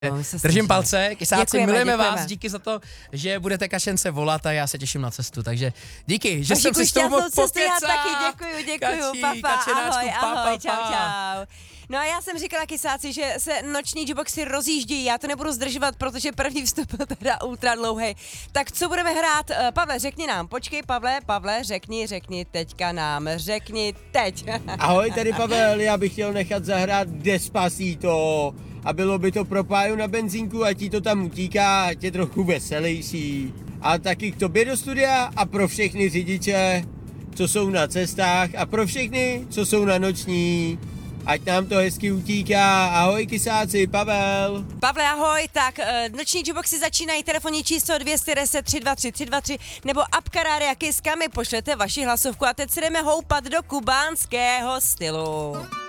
Držím palce, kysáci, milujeme děkujeme. vás, díky za to, že budete Kašence volat a já se těším na cestu, takže díky, že Vaši jsem si s tou mohl cestu, já pokecat. taky děkuju, papa, Kačenáčku, ahoj, pa. čau. No a já jsem říkala kysáci, že se noční jukeboxy rozjíždějí, já to nebudu zdržovat, protože první vstup byl teda ultra dlouhý. Tak co budeme hrát? Pavle, řekni nám, počkej Pavle, řekni teďka nám, řekni teď. Ahoj, tady Pavel, já bych chtěl nechat zahrát Despacito a bylo by to pro Páju na benzínku a ti to tam utíká, ať je trochu veselější. A taky k tobě do studia a pro všechny řidiče, co jsou na cestách a pro všechny, co jsou na noční. Ať nám to hezky utíká. Ahoj kysáci, Pavel. Pavle, ahoj, tak noční jukeboxy začínají, telefonní číslo 210 323 323 nebo apka Rádia Kiss, kam mi pošlete vaši hlasovku a teď se jdeme houpat do kubánského stylu.